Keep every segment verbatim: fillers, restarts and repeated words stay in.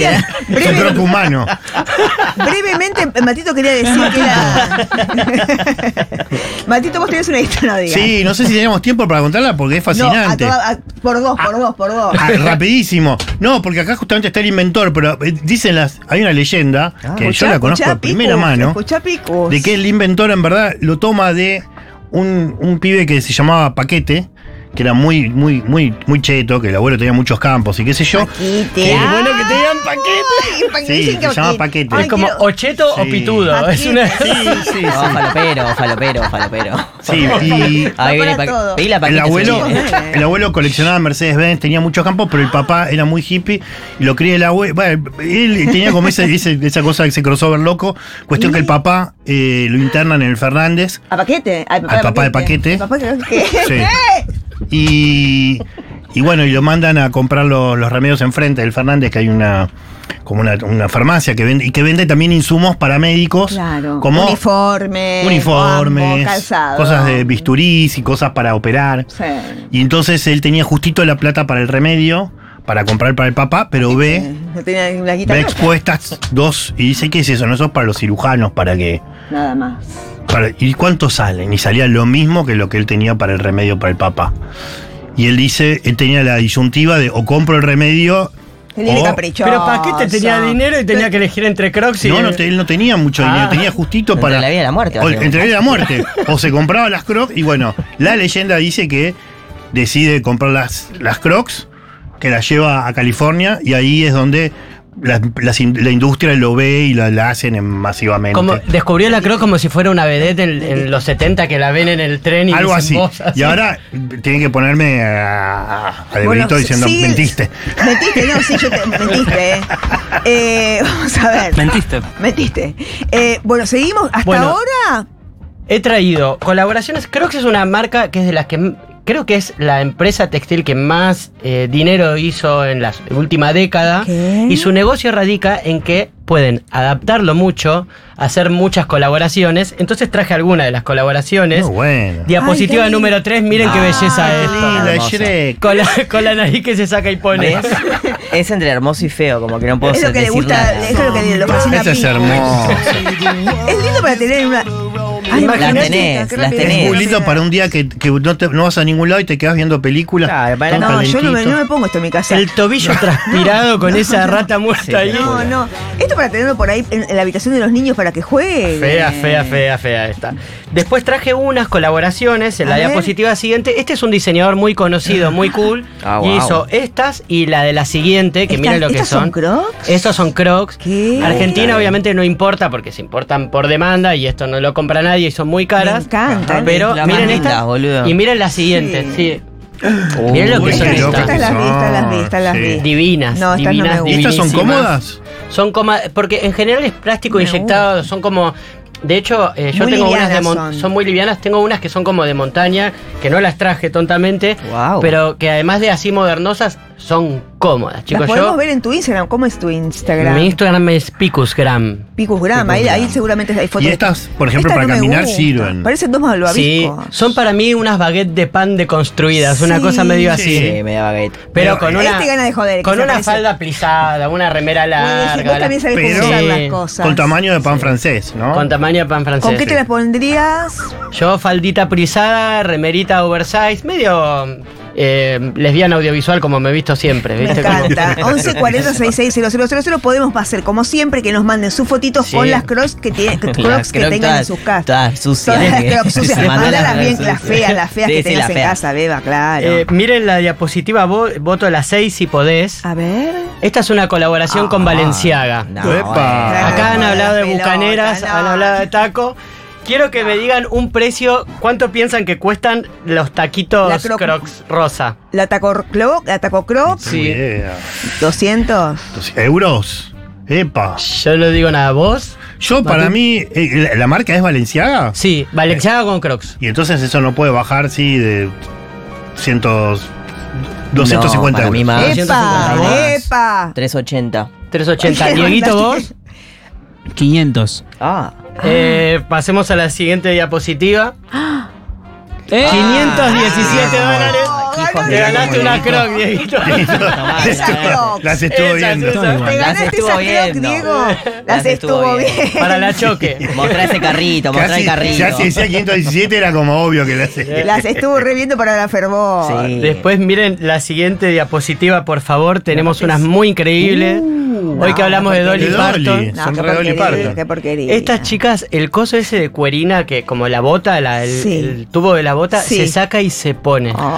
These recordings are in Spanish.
quería, Es un croc humano. brevemente, Matito quería decir que era... Matito, vos tenés una historia, no digas. Sí, no sé si tenemos tiempo para contarla porque es fascinante. No, a toda, a, por dos, por dos, por dos. Ah, rapidísimo. No, porque acá justamente está el inventor, pero eh, dicen las. Hay una leyenda Ah, que escuchá, yo la conozco escuchá, de primera Picus, mano. escuchá, Picus. De que el inventor en verdad lo toma de un, un pibe que se llamaba Paquete, que era muy, muy, muy, muy cheto, que el abuelo tenía muchos campos y qué sé yo. Paquete. Qué Ay, bueno que tenían Paquete. Paquete, Sí, dicen que se llama Paquete. Paquete. Ay, Es como quiero- o cheto o Sí. pitudo. Paquete. Es una... Sí, sí, No, sí. falopero, falopero, falopero. Sí, y Ahí para viene pa- todo. pedí la el paquete abuelo, seguida. el abuelo coleccionaba Mercedes-Benz, tenía muchos campos, pero el papá era muy hippie y lo cría el abuelo. Bueno, él tenía como ese, ese- esa cosa, ese crossover loco. Cuestión que el papá eh, lo internan en el Fernández. ¿A Paquete? Al papá, Al papá de Paquete. ¿Al papá de Paquete? Sí. Y, y bueno, y lo mandan a comprar los, los remedios enfrente del Fernández, que hay una como una, una farmacia que vende y que vende también insumos para médicos, Claro. como Uniformes. uniformes, guambo, calzado. cosas de bisturís y cosas para operar. Sí. Y entonces él tenía justito la plata para el remedio, para comprar para el papá, pero ve, No tenía la guita ve rota. expuestas dos y dice, ¿qué es eso? No, eso es para los cirujanos, para que... Nada más. Para- ¿Y cuánto salen? Y salía lo mismo que lo que él tenía para el remedio para el papá. Y él dice, él tenía la disyuntiva de o compro el remedio... Qué lindo o- caprichoso. Pero Paquete tenía dinero y tenía que elegir entre Crocs y... No, no te- él no tenía mucho Ah. dinero, tenía justito Entre para... la vida y la muerte, o- básicamente. entre la vida y la muerte. O se compraba las Crocs y bueno, la leyenda dice que decide comprar las, las Crocs, que las lleva a California y ahí es donde las- las in- la industria lo ve y la, la hacen en- masivamente. Como descubrió la Croc como si fuera una vedette en, en los setenta que la ven en el tren y Algo dicen, así. "Vos así". Y ahora tienen que ponerme a, a de Bueno, grito diciendo, sí, mentiste. Mentiste, no, sí, yo te mentiste, eh. Eh, vamos a ver. Mentiste. Mentiste. Eh, bueno, seguimos. Hasta Bueno. ahora. He traído colaboraciones. Crocs es una marca que es de las que m- creo que es la empresa textil que más eh, dinero hizo en la última década. ¿Qué? Y su negocio radica en que pueden adaptarlo mucho, hacer muchas colaboraciones. Entonces traje algunas de las colaboraciones. Muy bueno. Diapositiva Ay, qué número tres, miren qué Ah, belleza qué esto. Linda, hermoso. Shrek. Con la, con la nariz que se saca y pone. ¿Ves? Es entre hermoso y feo, como que no puedo Es lo que le decir gusta, nada. es lo que le fascina a Ese es Pico. hermoso. Es lindo para tener una. Ay, Las imagínate, tenés, qué las rápido. tenés. Es muy lindo para un día que, que no, te- no vas a ningún lado y te quedas viendo películas. Claro, para- todo No, yo no me, calentito. no me pongo esto en mi casa. El tobillo transpirado con esa rata muerta ahí. No, no. Esto para tenerlo por ahí en, en la habitación de los niños para que jueguen. Fea, fea, fea, fea esta. Después traje unas colaboraciones en A la ver. diapositiva siguiente. Este es un diseñador muy conocido, muy cool. Ah, y wow. hizo estas y la de la siguiente, que Estas- miren lo que ¿estos son. son Crocs? Estos son Crocs. ¿Qué? Argentina obviamente no importa porque se importan por demanda y esto no lo compra nadie y son muy caras. Me encantan. Pero La miren más linda, esta boludo. y miren la siguiente. Sí. Sí. Miren lo que Uy, son qué estas. locas Estas las vi, estas las vi, estas las Sí. vi. Divinas, No, estas no divinas, me gustan. ¿Y estas son divinísimas. cómodas? Son como. Porque en general es plástico Me inyectado, son como. De hecho, eh, yo Muy tengo unas de livianas mon- son. son. muy livianas, tengo unas que son como de montaña, que no las traje tontamente, Wow. pero que además de así modernosas, son cómodas, Las chicos. podemos Yo, ver en tu Instagram. ¿Cómo es tu Instagram? mi Instagram es Picusgram. Picusgram. Ahí, ahí seguramente hay fotos. Y de- estas, por ejemplo, Estas para no me caminar gustan. sirven. Parecen dos Sí, malvaviscos. son para mí unas baguettes de pan deconstruidas, una Sí. cosa medio así. Sí, media baguette. Pero Pero, con eh, una, este gana de joder, que con se una parece. falda plisada, una remera Muy bien, larga. vos también sabés Pero- cómo usar Sí. las cosas. Con tamaño de pan francés, ¿no? Con tamaño de pan francés. ¿Con qué te las pondrías? Yo faldita prisada, remerita oversize, medio eh, lesbiana audiovisual como me he visto siempre, Me ¿viste? Como- encanta. once cuarenta, sesenta y seis, cero cero cero cero. Podemos hacer, como siempre, que nos manden sus fotitos Sí. con las crocs que, tiene, que, Las crocs que Crocs tengan en todas- sus casas. todas sucias, Todas las que- crocs sucias. se mandan Mandalas las bien, sucias. las feas, las feas Sí, que sí, tengas las en feas. casa, Beba, claro. Eh, miren la diapositiva, vo- voto la seis si podés. A ver. Esta es una colaboración con Valenciaga. No, Epa. eh. Acá han Bueno, hablado de pelota, bucaneras, no. han hablado de taco. Quiero que me digan un precio, ¿cuánto piensan que cuestan los La taquitos croc- Crocs rosa? La taco, clo- la taco croc, Sí. Idea. doscientos. Dos euros. Epa. Yo no digo nada, ¿vos? Yo, para mí, eh, la, la marca es Valenciaga. Sí, Valenciaga con Crocs. Y entonces eso no puede bajar, sí, de cientos, doscientos cincuenta No, para mí euros. más. ¡Epa! ¿Vos? ¡Epa! trescientos ochenta. trescientos ochenta. Oye, Dieguito, mandaste- vos. quinientos. Ah. Eh, pasemos a la siguiente diapositiva. ¿Eh? quinientos diecisiete Ah. dólares. hijos Te de ganaste una Dieguito. croc, Dieguito. Tomá, Esas tomá. Crocs. Las estuvo Esas, viendo. esas. ¿Te Las ganaste estuvo esa Croc, viendo. Diego? Las Las estuvo estuvo viendo. bien. Para la choque. Mostrá ese carrito, mostrá el Casi, carrito. ya si decía quinientos diecisiete era como obvio que las Las estuvo reviendo para la fervor. Sí. Después miren la siguiente diapositiva, por favor. Tenemos unas muy increíbles. Uh, Hoy que no, hablamos de qué Dolly De Parton. Dolly. No, Son qué re Dolly porquería, Parton. qué porquería. Estas chicas, el coso ese de cuerina, que como la bota, la- el, Sí. el tubo de la bota, Sí. se saca y se pone. Oh.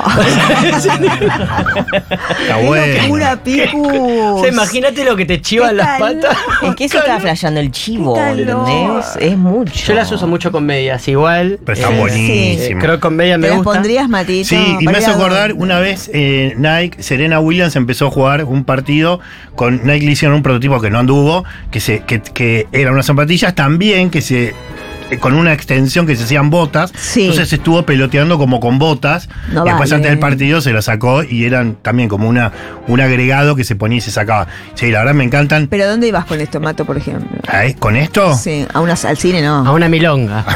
Está ¡Qué bueno. locura, Picus! O sea, imagínate lo que te chivan ¿Qué las tal? patas. Es que eso estaba flasheando el chivo, Qué calor. ¿entendés? Es mucho. Yo las uso mucho con medias, igual. Pero están Eh, buenísimas. Creo que con medias ¿Te me las gusta. pondrías, Matito? Sí, y me para hace ir a acordar dónde? una vez eh, Nike, Serena Williams empezó a jugar un partido con Nike, le hicieron un prototipo que no anduvo, que se que, que eran unas zapatillas también que se eh, con una extensión que se hacían botas. Sí. Entonces estuvo peloteando como con botas. No y después vale. antes del partido se lo sacó y eran también como una un agregado que se ponía y se sacaba. Sí, la verdad me encantan. ¿Pero dónde ibas con esto, Mato, por ejemplo? Ay, ¿con esto? Sí, a unas, al cine no. A una milonga.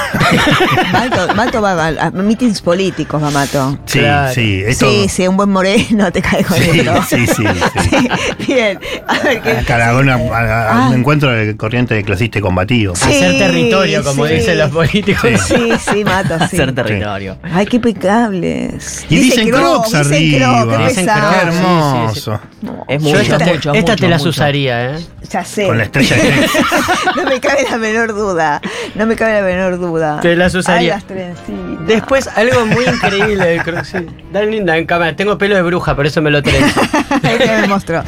Mato, Mato va a, a meetings políticos, va Mato. Sí, Claro. sí. Esto, Sí, sí, un buen moreno te cae con sí, esto. sí, sí, sí. Sí, bien. A ver, ¿qué? Acá a una- a- a Ah. un encuentro de corriente de clasista y combativo. Sí, Hacer territorio, como sí. dicen los políticos. Sí, sí, Mato, sí. Hacer territorio. Ay, qué impecables. Y Dice dicen Crocs dicen arriba. Crocs, qué Dicen pesado. Crocs. Qué hermoso. No, Es Yo mucho, esta, es te, mucho, es esta mucho, te las mucho. usaría, ¿eh? ya sé. Con la estrella de Texas. No me cabe la menor duda. No me cabe la menor duda. Te las usaría. Ay, las trencitas. Después, algo muy increíble de Crocs. Sí, Dan linda en cámara. Tengo pelo de bruja, por eso me lo traes. Ahí te me mostró.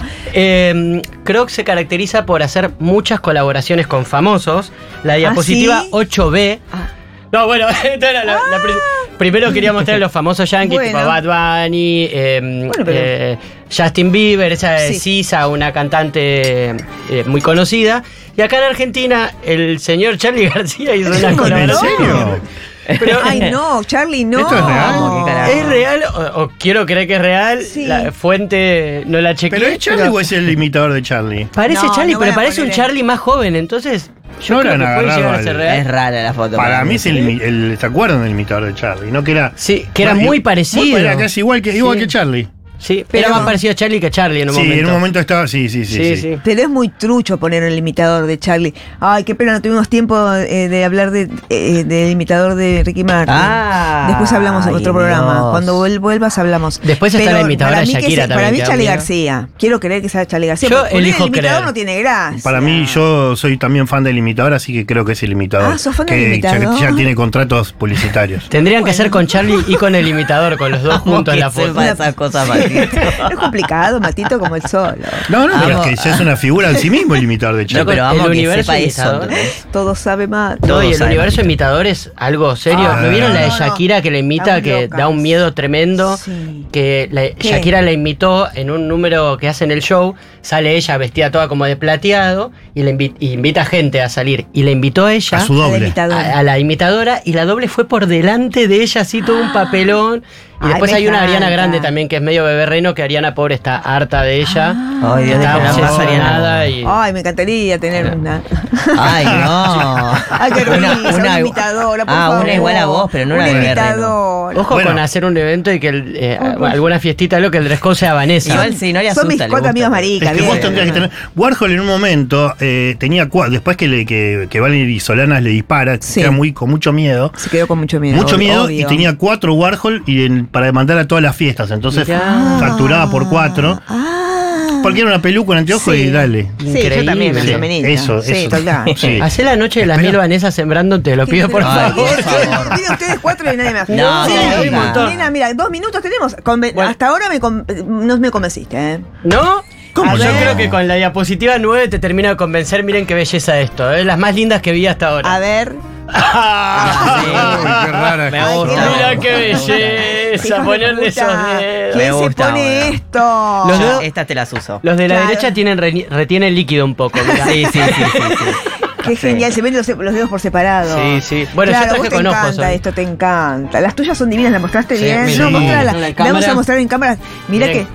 Eh, Crocs se caracteriza por hacer muchas colaboraciones con famosos. La diapositiva ¿sí? ocho B. Ah. No, bueno, esta era la, la pri- primero quería mostrar a los famosos yankees, Bueno. tipo Bad Bunny, eh, Bueno, pero- eh, Justin Bieber, esa de Sí. Sisa, una cantante eh, muy conocida. Y acá en Argentina, el señor Charly García hizo una ¿En colaboración. serio? Pero, Ay, no, Charlie, no. ¿Esto es real? ¿Cómo? ¿Qué carajo? ¿es real o, o quiero creer que es real? Sí. La fuente no la chequeé. ¿Pero es Charlie pero o es el imitador de Charlie? Parece No, Charlie, no pero van a parece un poner- Charlie más joven, entonces yo No creo lo que han puede llegar a agarrado ser al- real. Es rara la foto. Para mí es el, ¿Sí? el- ¿se acuerdan del imitador de Charlie? ¿No? Que era, Sí, que era no, muy y- parecido. Muy, era casi igual que, igual Sí. que Charlie. Sí, Pero- era más parecido a Charlie que a Charlie en un sí, momento. en un momento estaba, sí, sí, sí. Sí, sí. sí. Pero es muy trucho poner el imitador de Charlie. Ay, qué pena, no tuvimos tiempo eh, de hablar de, eh, del imitador de Ricky Martin. Ah, Después hablamos en ay, otro programa. Dios. Cuando vuel- vuelvas hablamos. Después está Pero la imitadora para mí que Shakira se- también, Para mí que da Charlie miedo. García. Quiero creer que sea Charlie García. Yo porque poner elijo el imitador creer. no tiene gracia. Para mí, yo soy también fan del imitador, así que creo que es el imitador. Ah, ¿sos fan que del imitador? Ya, ya tiene contratos publicitarios. Tendrían que hacer con Charlie y con el imitador, con los dos juntos en la Que sepa foto. esas cosas, Matito. Es complicado, Matito, como el solo. No, no, pero Amo- es que ya es una figura en sí mismo el imitador de No, Charlie. pero vamos el que universo sepa eso. imitador. ¿entendés? Todo sabe más. No, y Todos el saben, universo Matito. imitador es algo serio. Ah, ¿No vieron la de no, no. Shakira que la imita, Están que locas. da un miedo tremendo? Sí. Que la- ¿Qué? Shakira la imitó en un número que hace en el show. Sale ella vestida toda como de plateado y le invi- y invita gente a salir. Y la invitó a ella. A su A la doble. imitadora. a, a la imitadora y la doble fue por delante de ella, así todo un papelón. Y Ay, después me hay una Ariana encanta. Grande también, que es medio bebé reino, que Ariana pobre está harta de ella. Ay, Dios, Está déjala en paz, obsesionada Ariana. y... Ay, me encantaría tener una. Ay, no. Ay, qué risa, una imitadora, por Ah, favor. una igual a vos, pero no una Una de Guerrero. imitadora. Ojo Bueno. con hacer un evento y que el, eh, alguna fiestita, lo que el dress code sea Vanessa. Igual sí, no le asusta. Son mis le cuatro gusta. amigas maricas. Es que bien. vos tendrías que tener. Warhol en un momento eh, tenía cua- después que le que, que Valerie Solanas le dispara, Sí. era muy con mucho miedo. Se quedó con mucho miedo. Mucho ob- miedo obvio. y tenía cuatro Warhol y en- para mandar a todas las fiestas. Entonces Mirá. facturaba por cuatro. Ah. Porque era una peluca, un anteojo Sí. y dale. Sí, yo Increíble. también me Sí, femenina. eso, Sí, eso. total. Sí. Hacé la noche de las mil Vanessa sembrando, te lo pido por Ay, favor. por favor. Miren ustedes cuatro y nadie más. No, sí, no, sí, un montón. Nena, mira, dos minutos tenemos. Conven- Bueno. Hasta ahora me con- no me convenciste, ¿eh? ¿No? ¿Cómo Yo no? creo que con la diapositiva nueve te termina de convencer. Miren qué belleza esto. Es las más lindas que vi hasta ahora. A ver. Ah, Ay, qué rara. Me Ay, gusta. qué Mira lindo. qué Hijos belleza. de Ponerle esos puta. dedos. ¿Quién Me se gusta, pone bueno. esto? Los Yo dedos- Estas te las uso. Los de la Claro. derecha tienen re- retienen líquido un poco. mirá. Sí, sí, sí, sí, sí. Qué genial, se ven los, los dedos por separado. Sí, sí. Bueno, claro, yo traje vos te con ojos encanta hoy. esto, te encanta. Las tuyas son divinas, ¿las mostraste Sí, bien? mira, no, sí. mostrala. En la La vamos cámara. a mostrar en cámara. Mira Miren. que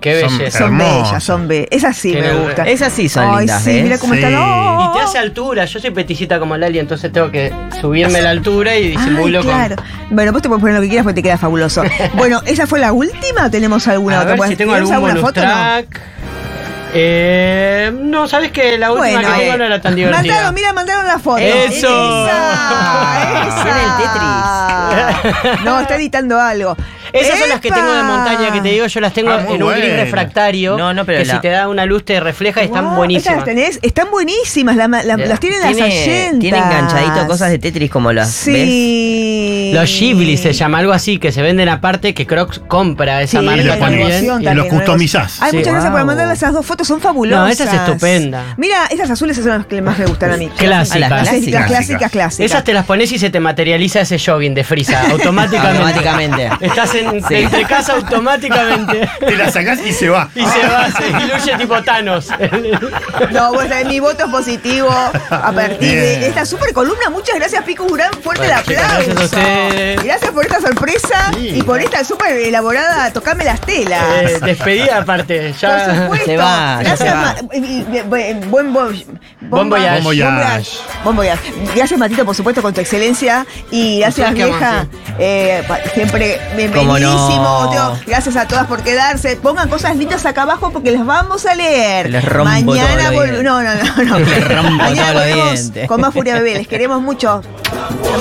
Qué Son- belleza. Son Hermoso. bellas, son bellas. Esas sí Tiene me el- gustan. Esas sí son Ay, lindas, sí, ¿ves? mira cómo Sí. están. ¡Oh! Y te hace altura. Yo soy peticita como Lali, entonces tengo que subirme a la altura y disimulo Ay, con. claro. Bueno, vos te puedes poner lo que quieras porque te queda fabuloso. Bueno, ¿esa fue la última o tenemos alguna A otra? ver si tengo ¿Tienes algún alguna bonus foto? No. track. Eh, no, sabes que la última Bueno, que tengo eh, no era tan divertida. Mandaron, mira, mandaron la foto. Eso. Esa, esa. Tiene el No, está editando algo. Esas son las que ¡Epa! tengo de montaña que te digo, yo las tengo Ah, muy en un gris buena. refractario. No, no, pero que la- si te da una luz te refleja y están Wow, buenísimas. ¿esas las tenés? Están buenísimas, la- la- Ya. las tienen las Tiene, allentas. tiene enganchadito cosas de Tetris como las. ¿ves? Sí. Los Ghibli se llama algo así, que se venden aparte, que Crocs compra esa Sí, marca y los también. negoción y también, los ¿no? customizás. Ay, Sí. muchas gracias por Wow. mandarle esas dos fotos, son fabulosas. No, esa es estupenda. Mira, esas azules son las que más me gustan a mí. Clásicas. Ah, las Las clásicas. clásicas, clásicas, clásicas. Esas te las pones y se te materializa ese jogging de frisa automáticamente. Automáticamente. Estás en, Sí. entre casa automáticamente. Te la sacás y se va. Y se va, se diluye tipo Thanos. No, bueno, mi voto es positivo a partir Bien. de esta super columna. Muchas gracias, Pico Durán. Fuerte Bueno, el chicos, aplauso. gracias a ustedes. Gracias por esta sorpresa Sí. y por esta súper elaborada Tocame las telas. Eh, despedida aparte. Por Ya. supuesto. Se va, ya Gracias, se va. Ma- y- y- y- buen, buen, buen, Bon voyage. Bon voyage. Bon voyage. Gracias, Matito, por supuesto, con tu excelencia. Y gracias, Ustedes qué vieja. aman, Eh, pa- siempre Cómo bienvenidísimo. no. Teo. Gracias a todas por quedarse. Pongan cosas lindas acá abajo porque las vamos a leer. Les rompo Mañana todos los vol- dientes. No, no, no. no. Les rompo Mañana todos los volvemos dientes. con más Furia Bebé. Les queremos mucho.